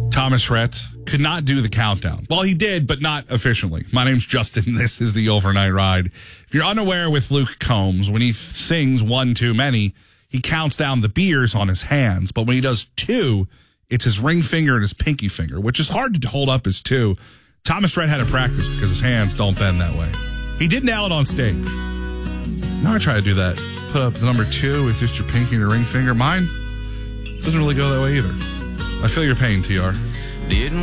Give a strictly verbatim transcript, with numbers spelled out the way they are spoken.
Thomas Rhett could not do the countdown. Well, he did, but not efficiently. My name's Justin. This is the Overnight Ride. If you're unaware with Luke Combs, when he sings one too many, he counts down the beers on his hands. But when he does two, it's his ring finger and his pinky finger, which is hard to hold up as two. Thomas Rhett had to practice because his hands don't bend that way. He did nail it on stage. Now I try to do that. Put up the number two with just your pinky and your ring finger. Mine doesn't really go that way either. I feel your pain, T R.